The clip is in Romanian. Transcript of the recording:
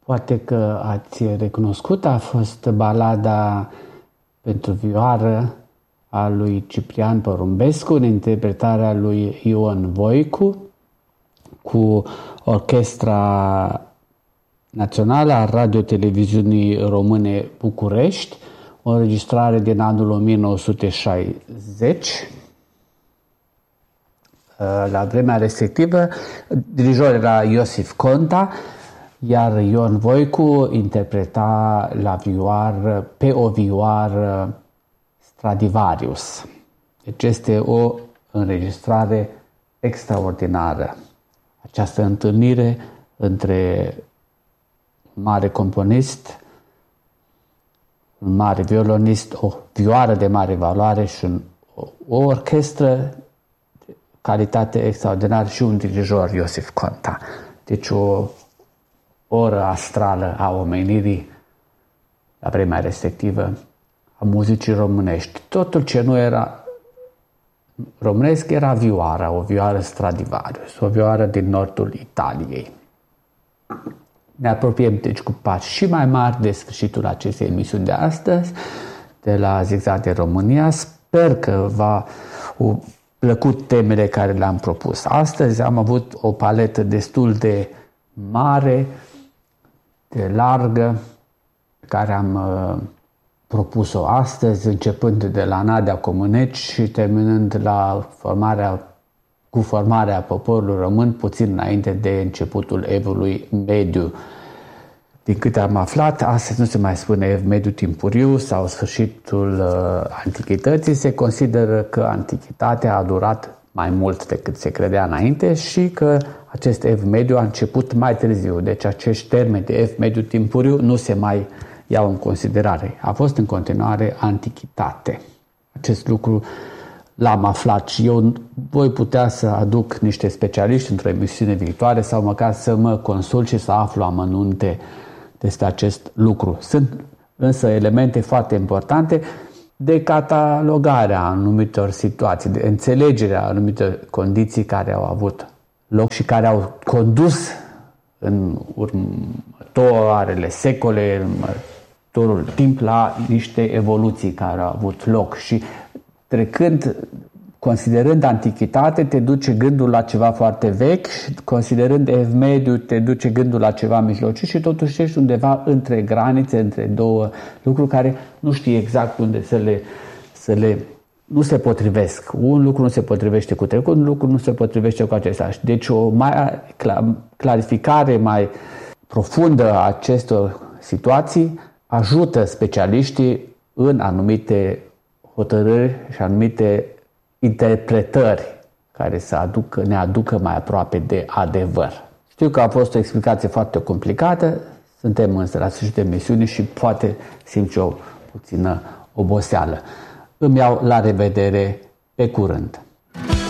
Poate că ați recunoscut, a fost balada pentru vioară a lui Ciprian Porumbescu în interpretarea lui Ion Voicu cu Orchestra Națională a Radio-Televiziunii Române București, o înregistrare din anul 1960. La vremea respectivă, dirijor era Iosif Conta, iar Ion Voicu interpreta la vioară, pe o vioară Stradivarius. Deci este o înregistrare extraordinară. Această întâlnire între un mare componist, un mare violonist, o vioară de mare valoare și o orchestră de calitate extraordinară și un dirijor, Iosif Conta. Deci o oră astrală a omenirii la vremea respectivă, a muzicii românești. Totul ce nu era românesc era vioara, o vioară Stradivarius, o vioară din nordul Italiei. Ne apropiem deci cu pași și mai mari de sfârșitul acestei emisiuni de astăzi, de la Zigzag de România. Sper că v-a plăcut temele care le-am propus astăzi. Am avut o paletă destul de mare, de largă, pe care am propus-o astăzi, începând de la Nadia Comăneci și terminând cu formarea poporului român, puțin înainte de începutul evului mediu. Din câte am aflat, astăzi nu se mai spune ev mediu timpuriu sau sfârșitul antichității. Se consideră că antichitatea a durat mai mult decât se credea înainte și că acest ev mediu a început mai târziu. Deci acești termeni de ev mediu timpuriu nu se mai iau în considerare. A fost în continuare antichitate. Acest lucru l-am aflat și eu voi putea să aduc niște specialiști într-o emisiune viitoare sau măcar să mă consult și să aflu amănunte despre acest lucru. Sunt însă elemente foarte importante de catalogarea anumitor situații, de înțelegerea anumitor condiții care au avut loc și care au condus în următoarele secole, în următorul timp, la niște evoluții care au avut loc. Și trecând, considerând antichitate, te duce gândul la ceva foarte vechi, considerând ev mediu, te duce gândul la ceva mijlociu și totuși ești undeva între granițe, între două lucruri care nu știi exact unde nu se potrivesc. Un lucru nu se potrivește cu trecut, un lucru nu se potrivește cu acesta. Deci o clarificare mai profundă a acestor situații ajută specialiștii în anumite hotărâri și anumite interpretări care ne aducă mai aproape de adevăr. Știu că a fost o explicație foarte complicată, suntem însă la sfârșitul emisiunii și poate simți o puțină oboseală. Îmi iau la revedere, pe curând!